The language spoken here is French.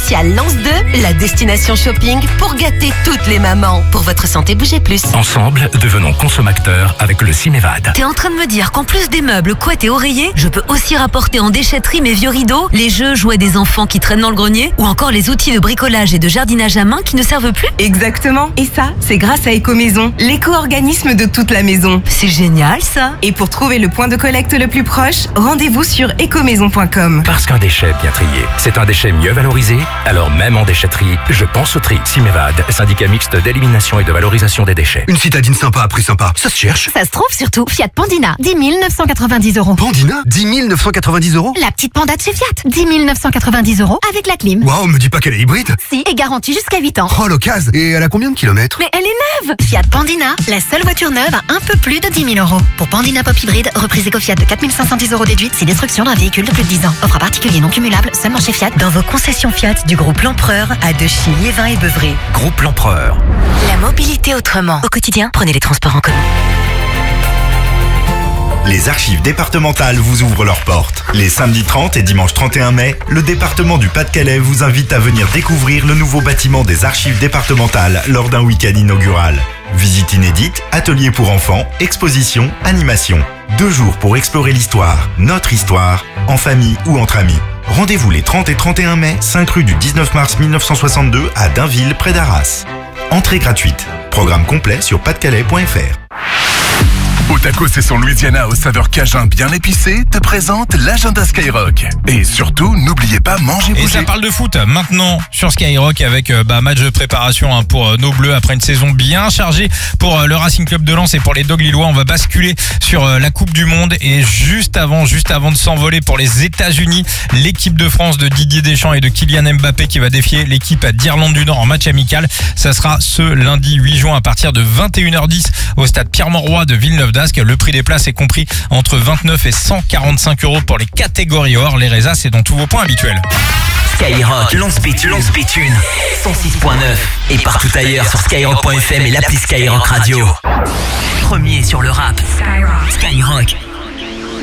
spécial Lance 2, la destination shopping pour gâter toutes les mamans. Pour votre santé, bougez plus. Ensemble, devenons consommateurs avec le Cimévad. T'es en train de me dire qu'en plus des meubles, couettes et oreillers, je peux aussi rapporter en déchetterie mes vieux rideaux, les jeux, jouets des enfants qui traînent dans le grenier, ou encore les outils de bricolage et de jardinage à main qui ne servent plus? Exactement. Et ça, c'est grâce à Écomaison, l'éco-organisme de toute la maison. C'est génial ça. Et pour trouver le point de collecte le plus proche, rendez-vous sur ecomaison.com. Parce qu'un déchet bien trié, c'est un déchet mieux valorisé. Alors même en déchetterie, je pense au tri. Cimévad, syndicat mixte d'élimination et de valorisation des déchets. Une citadine sympa à prix sympa, ça se cherche. Ça se trouve surtout. Fiat Pandina, 10 990 €. Pandina, 10 990 €. La petite panda de chez Fiat, 10 990 € avec la clim. Waouh, me dis pas qu'elle est hybride. Si, et garantie jusqu'à 8 ans. Oh l'occasion. Et elle a combien de kilomètres? Mais elle est neuve. Fiat Pandina, la seule voiture neuve à un peu plus de 10 000 €. Pour Pandina Pop Hybride, reprise éco-Fiat de 4 510 € déduite si destruction d'un véhicule de plus de 10 ans. Offre à particulier non cumulable, seulement chez Fiat. Dans vos concessions Fiat du groupe L'Empereur à Dechy, Liévin et Beuvray. Groupe L'Empereur. La mobilité autrement. Au quotidien, prenez les transports en commun. Les archives départementales vous ouvrent leurs portes. Les samedis 30 et dimanche 31 mai, le département du Pas-de-Calais vous invite à venir découvrir le nouveau bâtiment des archives départementales lors d'un week-end inaugural. Visite inédite, atelier pour enfants, exposition, animation. 2 jours pour explorer l'histoire, notre histoire, en famille ou entre amis. Rendez-vous les 30 et 31 mai, 5 rue du 19 mars 1962 à Dainville, près d'Arras. Entrée gratuite. Programme complet sur pasdecalais.fr. Au tacos et son Louisiana aux saveurs cajun bien épicées te présente l'agenda Skyrock. Et surtout, n'oubliez pas, manger, bouger. Et ça parle de foot maintenant sur Skyrock avec match de préparation pour nos Bleus après une saison bien chargée pour le Racing Club de Lens et pour les Dogs lillois. On va basculer sur la Coupe du Monde et juste avant de s'envoler pour les États-Unis, l'équipe de France de Didier Deschamps et de Kylian Mbappé qui va défier l'équipe d'Irlande du Nord en match amical. Ça sera ce lundi 8 juin à partir de 21h10 au stade Pierre-Mauroy de Villeneuve-d'Ascq. Le prix des places est compris entre 29 et 145 € pour les catégories hors. Les résas, c'est dans tous vos points habituels. Skyrock, Lance Béthune, 106.9 et partout ailleurs sur Skyrock.fm et l'appli Skyrock Radio. Premier sur le rap. Skyrock.